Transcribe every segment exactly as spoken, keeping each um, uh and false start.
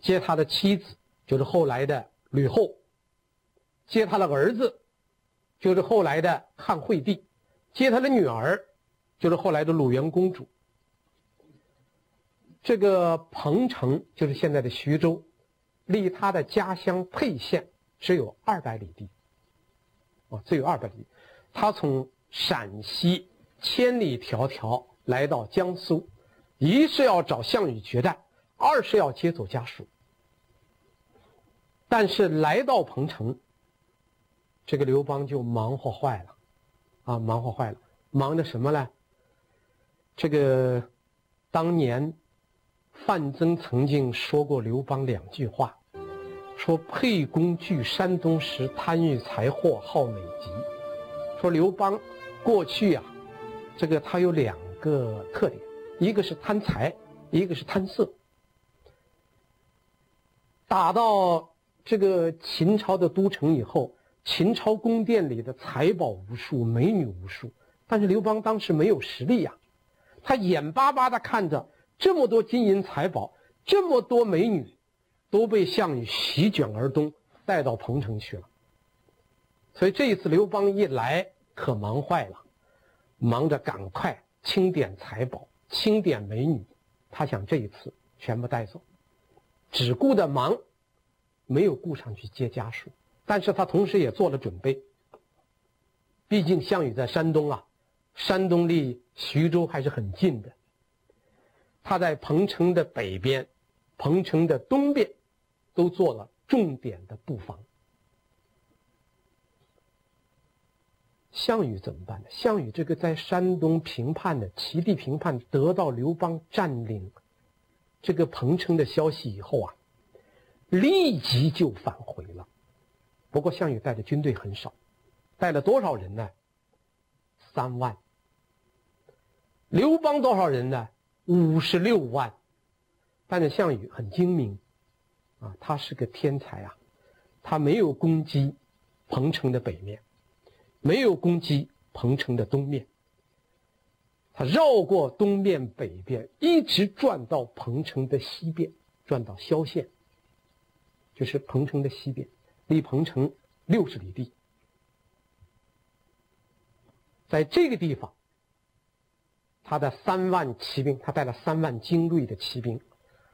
接他的妻子，就是后来的吕后；接他的儿子，就是后来的汉惠帝；接他的女儿，就是后来的鲁元公主。这个彭城就是现在的徐州，离他的家乡沛县只有二百里地，哦，只有二百里。他从陕西千里迢迢来到江苏，一是要找项羽决战，二是要接走家属。但是来到彭城，这个刘邦就忙活坏了，啊，忙活坏了，忙着什么呢？这个当年范增曾经说过刘邦两句话，说沛公据山东时贪欲财货，好美极。说刘邦过去啊，这个他有两个特点，一个是贪财，一个是贪色。打到这个秦朝的都城以后，秦朝宫殿里的财宝无数，美女无数，但是刘邦当时没有实力呀，他眼巴巴地看着这么多金银财宝，这么多美女都被项羽席卷而东，带到彭城去了。所以这一次刘邦一来可忙坏了，忙着赶快清点财宝，清点美女，他想这一次全部带走，只顾着忙，没有顾上去接家属。但是他同时也做了准备，毕竟项羽在山东啊，山东离徐州还是很近的。他在彭城的北边，彭城的东边都做了重点的布防。项羽怎么办呢？项羽这个在山东平叛的齐地平叛，得到刘邦占领这个彭城的消息以后啊，立即就返回了。不过项羽带的军队很少，带了多少人呢？三万。刘邦多少人呢？五十六万。但是项羽很精明啊，他是个天才啊，他没有攻击彭城的北面，没有攻击彭城的东面，他绕过东面北边，一直转到彭城的西边，转到萧县，就是彭城的西边，离彭城六十里地。在这个地方，他的三万骑兵，他带了三万精锐的骑兵，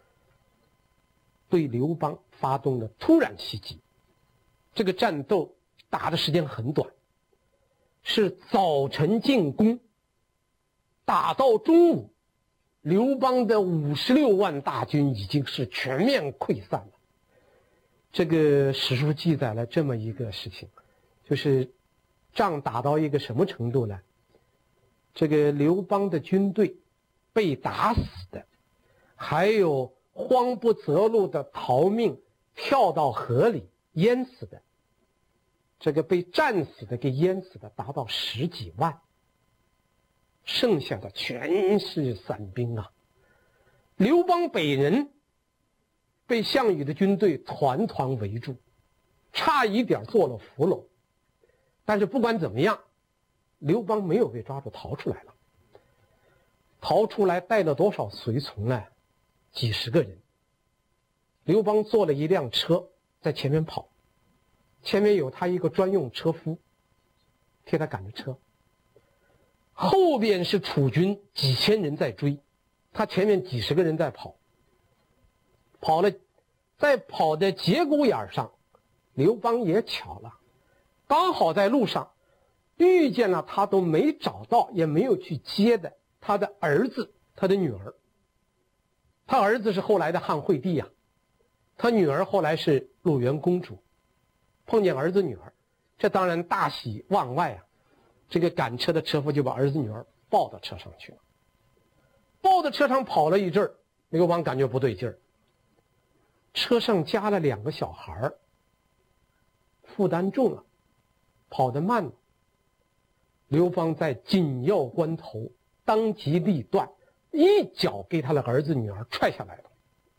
对刘邦发动了突然袭击。这个战斗打的时间很短，是早晨进攻，打到中午，刘邦的五十六万大军已经是全面溃散了。这个史书记载了这么一个事情，就是仗打到一个什么程度呢？这个刘邦的军队被打死的，还有慌不择路的逃命跳到河里淹死的，这个被战死的给淹死的达到十几万，剩下的全是散兵啊。刘邦北人被项羽的军队团团围住，差一点做了俘虏。但是不管怎么样，刘邦没有被抓住，逃出来了。逃出来带了多少随从呢？几十个人。刘邦坐了一辆车在前面跑，前面有他一个专用车夫替他赶着车，后边是楚军几千人在追，他前面几十个人在跑。跑了，在跑的节骨眼上，刘邦也巧了，刚好在路上遇见了他都没找到也没有去接的他的儿子，他的女儿。他儿子是后来的汉惠帝呀、啊，他女儿后来是鲁元公主。碰见儿子女儿，这当然大喜望外啊！这个赶车的车夫就把儿子女儿抱到车上去了。抱到车上跑了一阵儿，刘邦感觉不对劲儿，车上加了两个小孩儿，负担重了，跑得慢了。刘邦在紧要关头当机立断，一脚给他的儿子女儿踹下来了，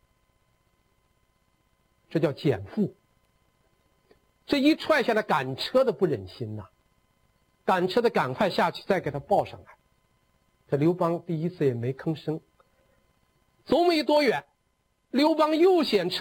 这叫减负。这一踹下来，赶车的不忍心呐、啊，赶车的赶快下去再给他抱上来。这刘邦第一次也没吭声。走没多远，刘邦又嫌车